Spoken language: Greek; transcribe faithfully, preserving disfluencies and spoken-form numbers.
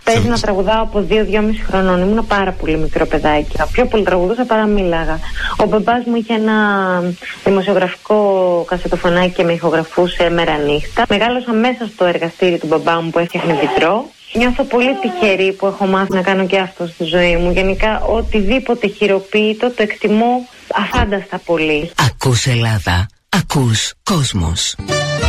παίζει να τραγουδάω από δύο-δυόμιση χρονών. Ήμουν πάρα πολύ μικρό παιδάκι. Πιο πολύ τραγουδούσα παρά μίλαγα. Ο μπαμπάς μου είχε ένα δημοσιογραφικό κασετοφωνάκι και με ηχογραφούσε μέρα νύχτα. Μεγάλωσα μέσα στο εργαστήρι του μπαμπά μου που έφτιαχνε βιτρό. Νιώθω πολύ τυχερή που έχω μάθει να κάνω και αυτό στη ζωή μου. Γενικά, οτιδήποτε χειροποίητο το εκτιμώ αφάνταστα πολύ. Ακούς Ελλάδα, ακούς κόσμος.